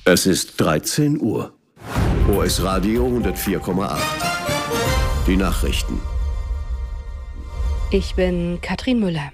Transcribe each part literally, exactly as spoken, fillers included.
Es ist dreizehn Uhr. O S Radio hundertvier Komma acht. Die Nachrichten. Ich bin Katrin Müller.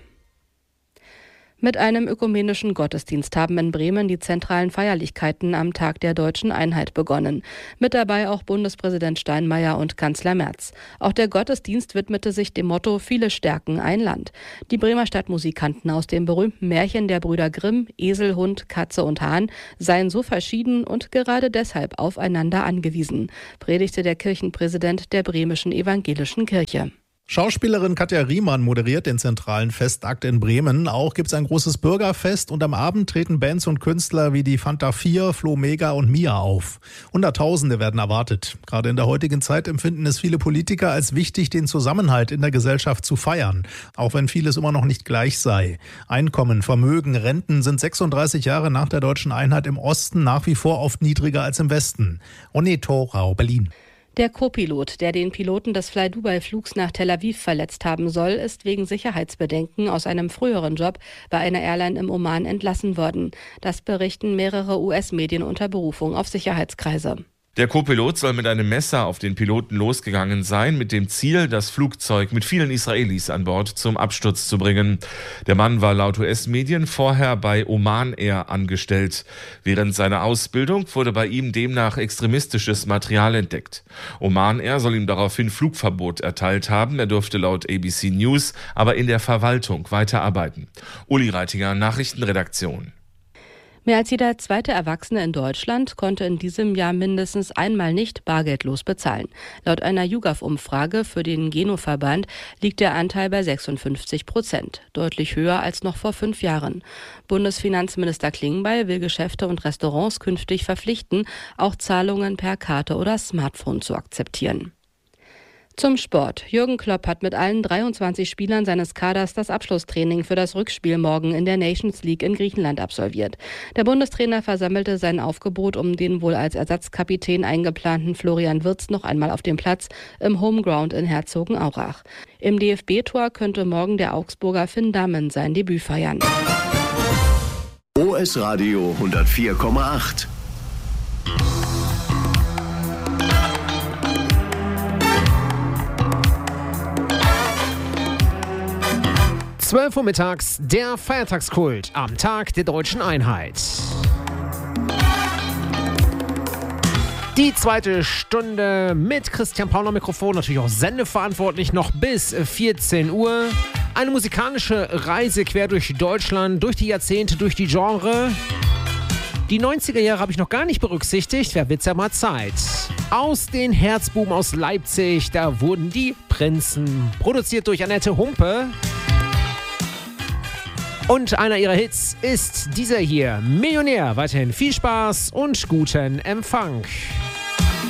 Mit einem ökumenischen Gottesdienst haben in Bremen die zentralen Feierlichkeiten am Tag der Deutschen Einheit begonnen. Mit dabei auch Bundespräsident Steinmeier und Kanzler Merz. Auch der Gottesdienst widmete sich dem Motto Viele stärken ein Land. Die Bremer Stadtmusikanten aus dem berühmten Märchen der Brüder Grimm, Esel, Hund, Katze und Hahn, seien so verschieden und gerade deshalb aufeinander angewiesen, predigte der Kirchenpräsident der Bremischen Evangelischen Kirche. Schauspielerin Katja Riemann moderiert den zentralen Festakt in Bremen. Auch gibt es ein großes Bürgerfest und am Abend treten Bands und Künstler wie die Fanta vier, Flo Mega und Mia auf. Hunderttausende werden erwartet. Gerade in der heutigen Zeit empfinden es viele Politiker als wichtig, den Zusammenhalt in der Gesellschaft zu feiern, auch wenn vieles immer noch nicht gleich sei. Einkommen, Vermögen, Renten sind sechsunddreißig Jahre nach der Deutschen Einheit im Osten nach wie vor oft niedriger als im Westen. Ronny Thorau, Berlin. Der Co-Pilot, der den Piloten des Fly-Dubai-Flugs nach Tel Aviv verletzt haben soll, ist wegen Sicherheitsbedenken aus einem früheren Job bei einer Airline im Oman entlassen worden. Das berichten mehrere U S-Medien unter Berufung auf Sicherheitskreise. Der Co-Pilot soll mit einem Messer auf den Piloten losgegangen sein, mit dem Ziel, das Flugzeug mit vielen Israelis an Bord zum Absturz zu bringen. Der Mann war laut U S-Medien vorher bei Oman Air angestellt. Während seiner Ausbildung wurde bei ihm demnach extremistisches Material entdeckt. Oman Air soll ihm daraufhin Flugverbot erteilt haben. Er durfte laut A B C News aber in der Verwaltung weiterarbeiten. Uli Reitinger, Nachrichtenredaktion. Mehr als jeder zweite Erwachsene in Deutschland konnte in diesem Jahr mindestens einmal nicht bargeldlos bezahlen. Laut einer YouGov-Umfrage für den Geno-Verband liegt der Anteil bei sechsundfünfzig Prozent, deutlich höher als noch vor fünf Jahren. Bundesfinanzminister Klingbeil will Geschäfte und Restaurants künftig verpflichten, auch Zahlungen per Karte oder Smartphone zu akzeptieren. Zum Sport. Jürgen Klopp hat mit allen dreiundzwanzig Spielern seines Kaders das Abschlusstraining für das Rückspiel morgen in der Nations League in Griechenland absolviert. Der Bundestrainer versammelte sein Aufgebot um den wohl als Ersatzkapitän eingeplanten Florian Wirtz noch einmal auf dem Platz im Homeground in Herzogenaurach. Im D F B-Tor könnte morgen der Augsburger Finn Dahmen sein Debüt feiern. O S Radio hundertvier Komma acht. zwölf Uhr mittags, der Feiertagskult am Tag der Deutschen Einheit. Die zweite Stunde mit Christian Paul am Mikrofon, natürlich auch sendeverantwortlich, noch bis vierzehn Uhr. Eine musikalische Reise quer durch Deutschland, durch die Jahrzehnte, durch die Genre. Die neunziger Jahre habe ich noch gar nicht berücksichtigt, wer wird's ja mal Zeit. Aus den Herzbuben aus Leipzig, da wurden die Prinzen, produziert durch Annette Humpe. Und einer ihrer Hits ist dieser hier, Millionär. Weiterhin viel Spaß und guten Empfang.